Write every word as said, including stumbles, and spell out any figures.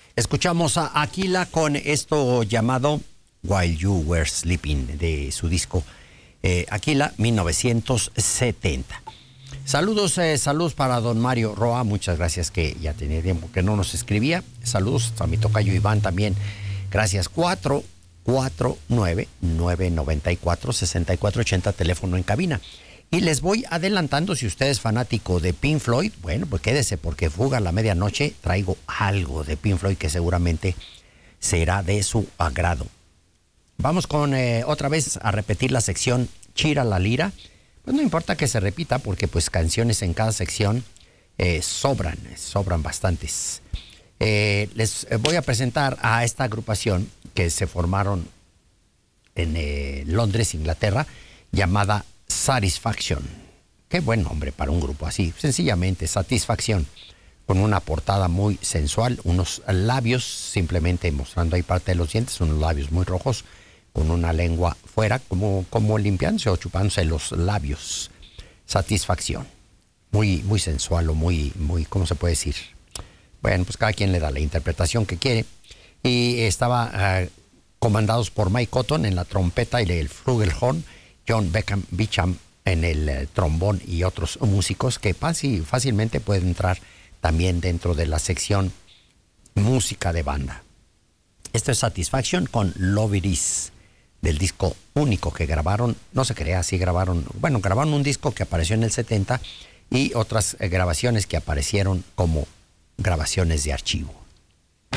Escuchamos a Aquila con esto llamado While You Were Sleeping, de su disco eh, Aquila mil novecientos setenta. Saludos, eh, saludos para don Mario Roa, muchas gracias, que ya tenía tiempo que no nos escribía. Saludos a mi tocayo Iván también, gracias. cuatro cuatro nueve, nueve nueve cuatro, seis cuatro ocho cero, teléfono en cabina. Y les voy adelantando, si usted es fanático de Pink Floyd, bueno, pues quédese, porque Fuga a la medianoche traigo algo de Pink Floyd que seguramente será de su agrado. Vamos con eh, otra vez a repetir la sección Chira la Lira. Pues no importa que se repita, porque pues canciones en cada sección eh, sobran, sobran bastantes. Eh, les voy a presentar a esta agrupación que se formaron en eh, Londres, Inglaterra, llamada Satisfaction. Qué buen nombre para un grupo así, sencillamente Satisfaction, con una portada muy sensual, unos labios simplemente mostrando ahí parte de los dientes, unos labios muy rojos, con una lengua fuera, como, como limpiándose o chupándose los labios. Satisfacción. Muy, muy sensual o muy, muy, ¿cómo se puede decir? Bueno, pues cada quien le da la interpretación que quiere. Y estaba uh, comandados por Mike Cotton en la trompeta y el flugelhorn, John Beckham Beecham en el uh, trombón y otros músicos que fácil, fácilmente pueden entrar también dentro de la sección música de banda. Esto es Satisfaction con Love It Is, del disco único que grabaron. No se crea, sí grabaron, bueno, grabaron un disco que apareció en el setenta y otras eh, grabaciones que aparecieron como grabaciones de archivo.